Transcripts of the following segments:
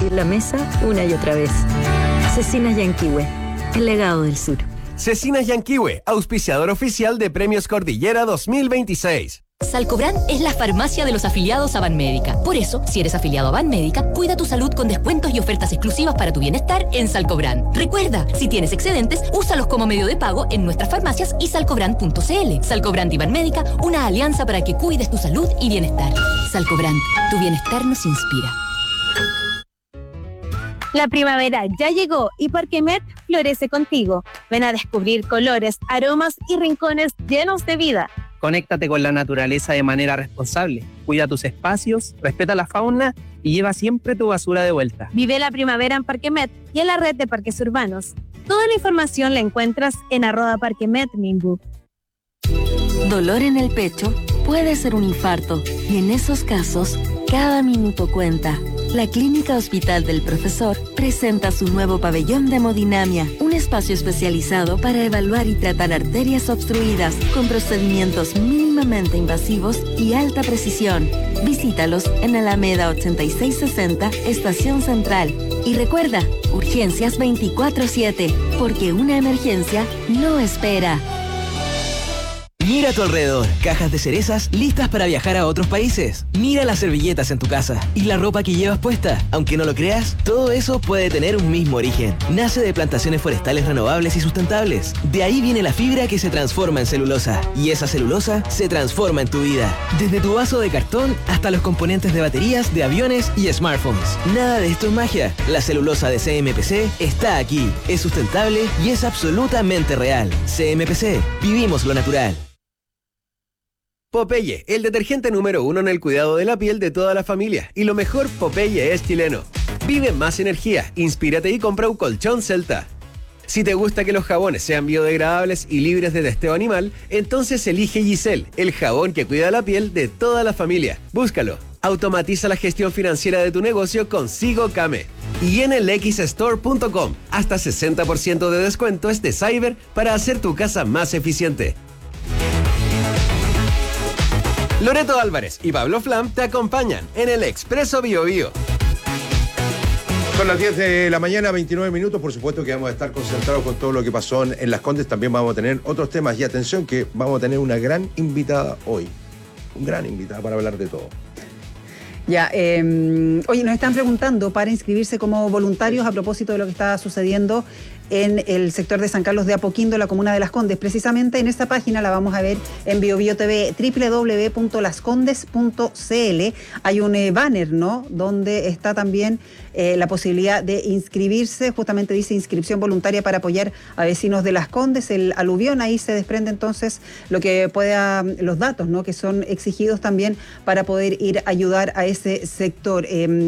servir la mesa una y otra vez. Cecinas Yanquihue, el legado del sur. Cecinas Yanquihue, auspiciador oficial de Premios Cordillera 2026. Salcobran es la farmacia de los afiliados a Banmédica. Por eso, si eres afiliado a Banmédica, cuida tu salud con descuentos y ofertas exclusivas para tu bienestar en Salcobran. Recuerda, si tienes excedentes, úsalos como medio de pago en nuestras farmacias y salcobran.cl. Salcobran y Banmédica, una alianza para que cuides tu salud y bienestar. Salcobran, tu bienestar nos inspira. La primavera ya llegó y Parquemet florece contigo. Ven a descubrir colores, aromas y rincones llenos de vida. Conéctate con la naturaleza de manera responsable. Cuida tus espacios, respeta la fauna y lleva siempre tu basura de vuelta. Vive la primavera en Parquemet y en la red de parques urbanos. Toda la información la encuentras en @parquemetminbu. Dolor en el pecho puede ser un infarto y en esos casos, cada minuto cuenta. La Clínica Hospital del Profesor presenta su nuevo pabellón de hemodinamia, un espacio especializado para evaluar y tratar arterias obstruidas con procedimientos mínimamente invasivos y alta precisión. Visítalos en Alameda 8660, Estación Central. Y recuerda, urgencias 24/7, porque una emergencia no espera. Mira a tu alrededor, cajas de cerezas listas para viajar a otros países. Mira las servilletas en tu casa y la ropa que llevas puesta. Aunque no lo creas, todo eso puede tener un mismo origen. Nace de plantaciones forestales renovables y sustentables. De ahí viene la fibra que se transforma en celulosa. Y esa celulosa se transforma en tu vida. Desde tu vaso de cartón hasta los componentes de baterías, de aviones y smartphones. Nada de esto es magia. La celulosa de CMPC está aquí. Es sustentable y es absolutamente real. CMPC, vivimos lo natural. Popeye, el detergente número 1 en el cuidado de la piel de toda la familia. Y lo mejor, Popeye es chileno. Vive más energía, inspírate y compra un colchón Celta. Si te gusta que los jabones sean biodegradables y libres de testeo animal, entonces elige Giselle, el jabón que cuida la piel de toda la familia. Búscalo. Automatiza la gestión financiera de tu negocio con Sigo Kame. Y en el xstore.com, hasta 60% de descuento es de Cyber para hacer tu casa más eficiente. Loreto Álvarez y Pablo Flam te acompañan en el Expreso Bio Bio. Son las 10 de la mañana, 29 minutos. Por supuesto que vamos a estar concentrados con todo lo que pasó en Las Condes. También vamos a tener otros temas. Y atención que vamos a tener una gran invitada hoy. Un gran invitada para hablar de todo. Ya, oye, nos están preguntando para inscribirse como voluntarios a propósito de lo que está sucediendo en el sector de San Carlos de Apoquindo, la comuna de Las Condes. Precisamente en esta página la vamos a ver en BioBio TV, www.lascondes.cl. Hay un banner, ¿no?, donde está también la posibilidad de inscribirse. Justamente dice inscripción voluntaria para apoyar a vecinos de Las Condes. El aluvión, ahí se desprende entonces lo que pueda, los datos, ¿no?, que son exigidos también para poder ir a ayudar a ese sector.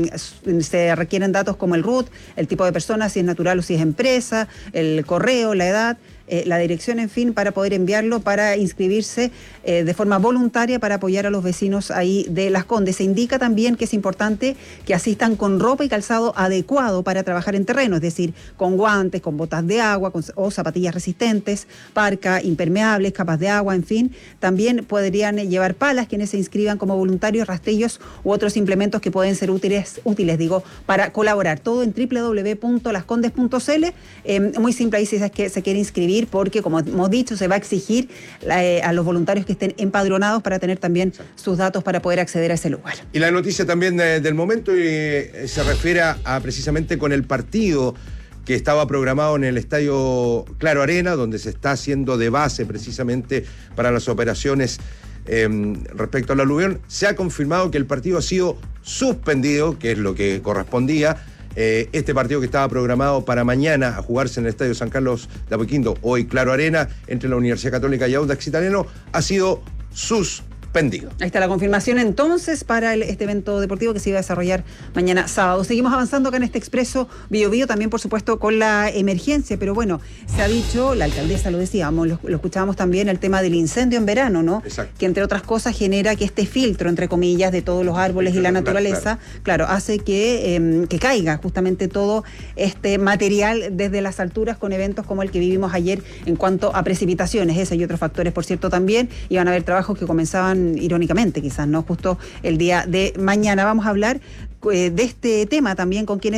Se requieren datos como el RUT, el tipo de persona, si es natural o si es empresa, el correo, la edad, la dirección, en fin, para poder enviarlo, para inscribirse de forma voluntaria para apoyar a los vecinos ahí de Las Condes. Se indica también que es importante que asistan con ropa y calzado adecuado para trabajar en terreno, es decir, con guantes, con botas de agua o zapatillas resistentes, parca, impermeables, capas de agua, en fin. También podrían llevar palas quienes se inscriban como voluntarios, rastrillos u otros implementos que pueden ser útiles para colaborar. Todo en www.lascondes.cl. Muy simple ahí si es que se quiere inscribir, porque como hemos dicho, se va a exigir a los voluntarios que estén empadronados para tener también sus datos para poder acceder a ese lugar. Y la noticia también del momento se refiere a precisamente con el partido que estaba programado en el estadio Claro Arena, donde se está haciendo de base precisamente para las operaciones respecto al aluvión. Se ha confirmado que el partido ha sido suspendido, que es lo que correspondía. Este partido que estaba programado para mañana a jugarse en el Estadio San Carlos de Apoquindo, hoy Claro Arena, entre la Universidad Católica y Audax Italiano, ha sido suspendido. Ahí está la confirmación entonces para este evento deportivo que se iba a desarrollar mañana sábado. Seguimos avanzando acá en este Expreso Bio Bio, también por supuesto con la emergencia, pero bueno, se ha dicho, la alcaldesa lo decíamos, lo escuchábamos también, el tema del incendio en verano, ¿no? Exacto. Que entre otras cosas genera que este filtro, entre comillas, de todos los árboles y la naturaleza, claro, hace que caiga justamente todo este material desde las alturas con eventos como el que vivimos ayer en cuanto a precipitaciones. Ese y otros factores, por cierto, también iban a haber trabajos que comenzaban irónicamente, quizás, ¿no? Justo el día de mañana. Vamos a hablar de este tema también con quienes